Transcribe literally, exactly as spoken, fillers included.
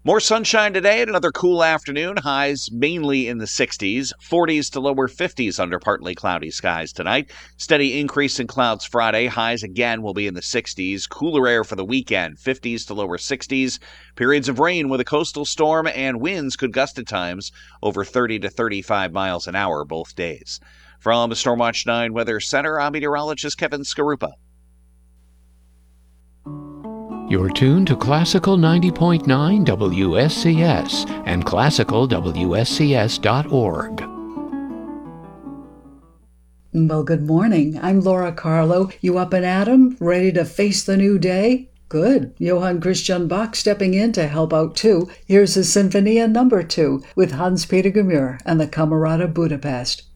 More sunshine today and another cool afternoon. Highs mainly in the sixties, forties to lower fifties under partly cloudy skies tonight. Steady increase in clouds Friday. Highs again will be in the sixties. Cooler air for the weekend, fifties to lower sixties. Periods of rain with a coastal storm, and winds could gust at times over thirty to thirty-five miles an hour both days. From the Stormwatch nine Weather Center, I'm meteorologist Kevin Skarupa. You're tuned to Classical ninety point nine W S C S and classical W S C S dot org. Well, good morning. I'm Laura Carlo. You up and at 'em, ready to face the new day? Good. Johann Christian Bach stepping in to help out too. Here's his Sinfonia number two with Hans-Peter Gemür and the Camerata Budapest.